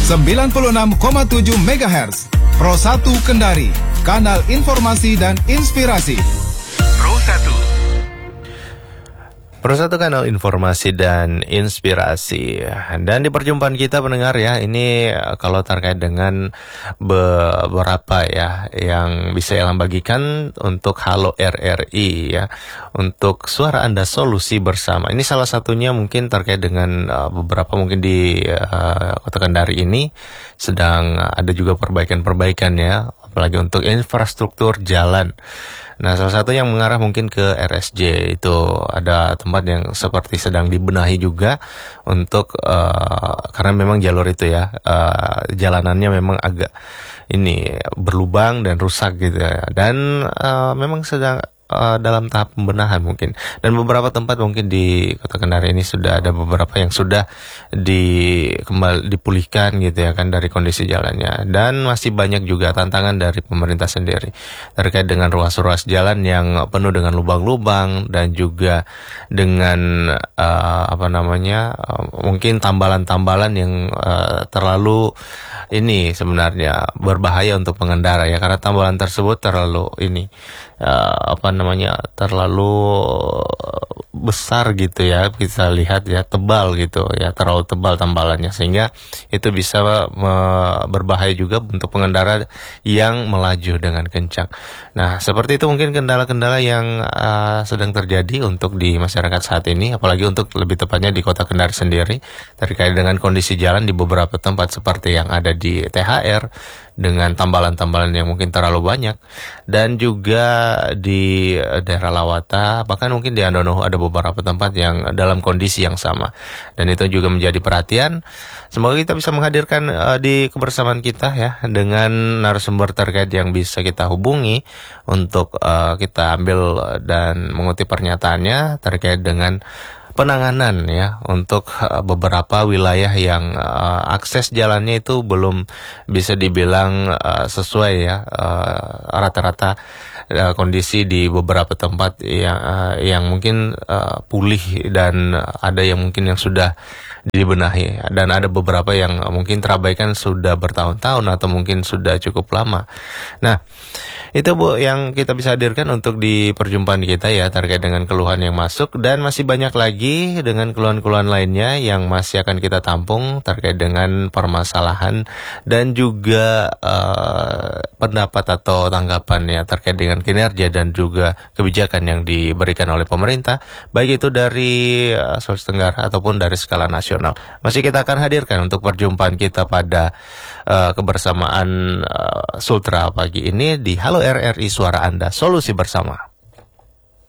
96,7 MHz. Pro 1 Kendari, kanal informasi dan inspirasi. Pro 1. Pro 1 kanal informasi dan inspirasi. Dan di perjumpaan kita pendengar ya, ini kalau terkait dengan beberapa ya yang bisa Elang bagikan untuk Halo RRI ya, untuk suara Anda solusi bersama. Ini salah satunya mungkin terkait dengan beberapa mungkin di Kota Kendari ini sedang ada juga perbaikan-perbaikan ya, apalagi untuk infrastruktur jalan. Nah, salah satu yang mengarah mungkin ke RSJ itu ada tempat yang seperti sedang dibenahi juga untuk karena memang jalur itu ya jalanannya memang agak ini berlubang dan rusak gitu ya. Dan memang sedang dalam tahap pembenahan mungkin. Dan beberapa tempat mungkin di Kota Kendari ini sudah ada beberapa yang sudah dipulihkan gitu ya kan dari kondisi jalannya. Dan masih banyak juga tantangan dari pemerintah sendiri terkait dengan ruas-ruas jalan yang penuh dengan lubang-lubang dan juga dengan mungkin tambalan-tambalan yang terlalu ini sebenarnya berbahaya untuk pengendara ya, karena tambalan tersebut terlalu terlalu besar gitu ya, bisa lihat ya, tebal gitu ya, terlalu tebal tambalannya sehingga itu bisa berbahaya juga untuk pengendara yang melaju dengan kencang. Nah, seperti itu mungkin kendala-kendala yang sedang terjadi untuk di masyarakat saat ini, apalagi untuk lebih tepatnya di Kota Kendari sendiri terkait dengan kondisi jalan di beberapa tempat seperti yang ada di THR dengan tambalan-tambalan yang mungkin terlalu banyak, dan juga di daerah Lawata, bahkan mungkin di Andono ada beberapa tempat yang dalam kondisi yang sama, dan itu juga menjadi perhatian. Semoga kita bisa menghadirkan di kebersamaan kita ya dengan narasumber terkait yang bisa kita hubungi untuk kita ambil dan mengutip pernyataannya terkait dengan penanganan ya untuk beberapa wilayah yang akses jalannya itu belum bisa dibilang sesuai ya, rata-rata kondisi di beberapa tempat yang mungkin pulih dan ada yang mungkin yang sudah dibenahi, dan ada beberapa yang mungkin terabaikan sudah bertahun-tahun atau mungkin sudah cukup lama. Nah, itu Bu yang kita bisa hadirkan untuk di perjumpaan kita ya terkait dengan keluhan yang masuk, dan masih banyak lagi dengan keluhan-keluhan lainnya yang masih akan kita tampung terkait dengan permasalahan dan juga pendapat atau tanggapan ya terkait dengan kinerja dan juga kebijakan yang diberikan oleh pemerintah, baik itu dari Sulawesi Tenggara ataupun dari skala nasional. Masih kita akan hadirkan untuk perjumpaan kita pada kebersamaan Sultra pagi ini di Halo RRI, suara Anda solusi bersama.